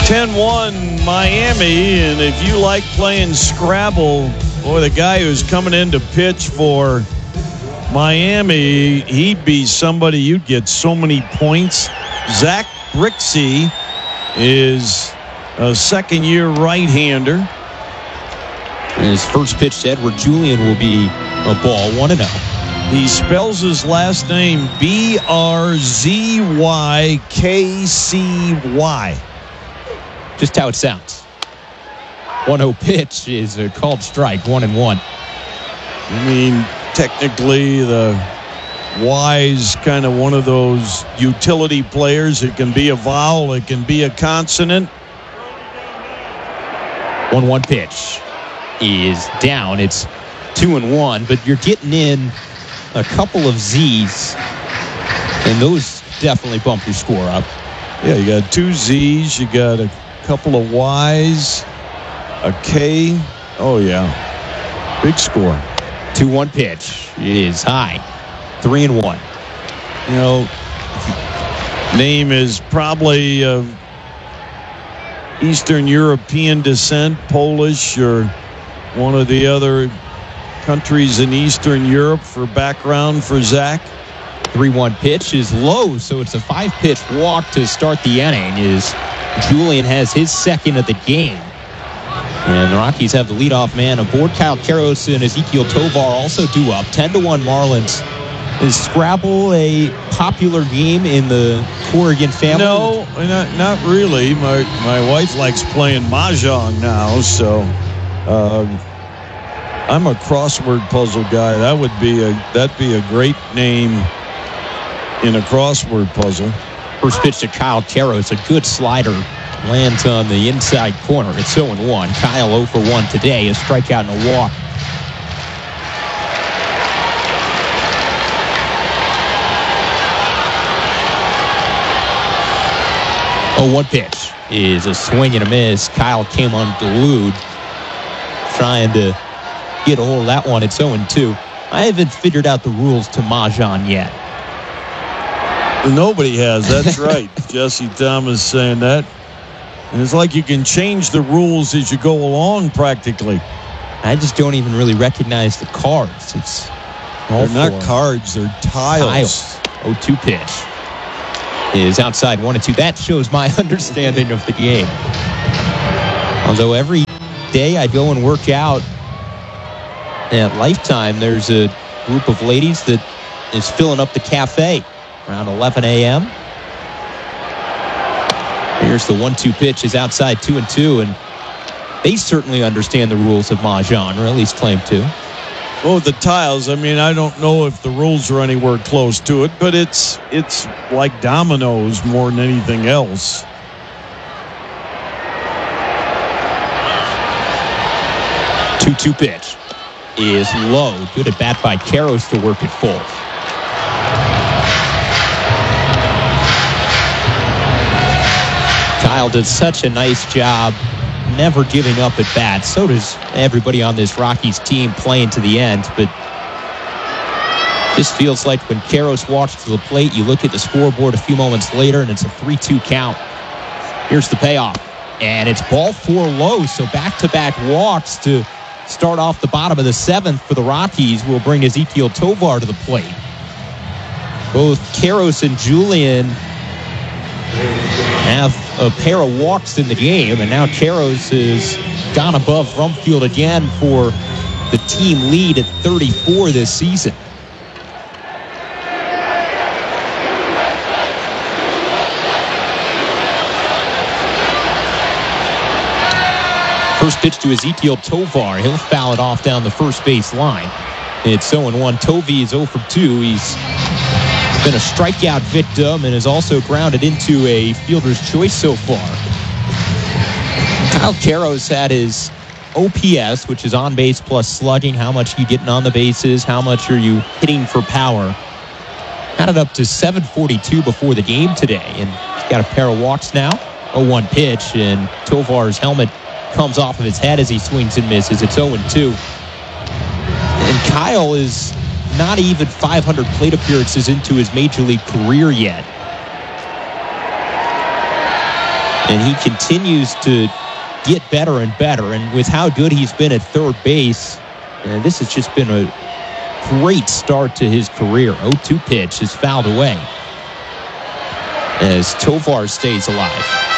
10-1 Miami, and if you like playing Scrabble, boy, the guy who's coming in to pitch for Miami, he'd be somebody you'd get so many points. Zach Brixey is a second-year right-hander. And his first pitch to Edouard Julien will be a ball, 1-0. He spells his last name Brzykcy. Just how it sounds. 1-0 pitch is a called strike, 1-1. I mean, technically, the Y's kind of one of those utility players. It can be a vowel, it can be a consonant. 1-1 pitch is down. It's 2-1, but you're getting in a couple of Z's, and those definitely bump your score up. Yeah, you got two Z's, you got a couple of Y's, a K. Oh, yeah. Big score. 2-1 pitch is high. 3-1. You know, name is probably of Eastern European descent, Polish, or one of the other countries in Eastern Europe for background for Zach. 3-1 pitch is low, so it's a 5-pitch walk to start the inning as Julien has his second of the game. And the Rockies have the leadoff man aboard. Kyle Karros and Ezequiel Tovar also due up. 10-1 Marlins. Is Scrabble a popular game in the Corrigan family? No, not really. My wife likes playing Mahjong now, so I'm a crossword puzzle guy. That'd be a great name in a crossword puzzle. First pitch to Kyle Karros, a good slider, lands on the inside corner. It's 0-1. Kyle 0 for 1 today, a strikeout and a walk. Oh, 1 pitch is a swing and a miss. Kyle came unglued, trying to get a hold of that one. It's 0-2. I haven't figured out the rules to Mahjong yet. Nobody has. That's right. Jesse Thomas saying that. And it's like you can change the rules as you go along practically. I just don't even really recognize the cards. They're not cards. They're tiles. 0-2 pitch is outside 1-2. That shows my understanding of the game. Although every day I go and work out at Lifetime, there's a group of ladies that is filling up the cafe around 11 a.m. Here's the 1-2 pitch is outside 2-2, and they certainly understand the rules of Mahjong, or at least claim to. Well, the tiles, I mean, I don't know if the rules are anywhere close to it, but it's like dominoes more than anything else. Two pitch is low. Good at bat by Karros to work it full. Kyle did such a nice job never giving up at bat. So does everybody on this Rockies team playing to the end. But this feels like when Karros walks to the plate, you look at the scoreboard a few moments later, and it's a 3-2 count. Here's the payoff. And it's ball 4 low, so back-to-back walks to start off the bottom of the 7th for the Rockies will bring Ezequiel Tovar to the plate. Both Karros and Julien have a pair of walks in the game, and now Karros has gone above Rumfield again for the team lead at 34 this season. First pitch to Ezequiel Tovar. He'll foul it off down the first base line. It's 0-1. Tovey is 0 for 2. He's been a strikeout victim and has also grounded into a fielder's choice so far. Kyle Karros had his OPS, which is on base plus slugging. How much are you getting on the bases? How much are you hitting for power? Had it up to 742 before the game today, and he's got a pair of walks now. 0-1 pitch, and Tovar's helmet comes off of his head as he swings and misses. It's 0-2. And Kyle is not even 500 plate appearances into his major league career yet. And he continues to get better and better. And with how good he's been at third base, this has just been a great start to his career. 0-2 pitch is fouled away as Tovar stays alive.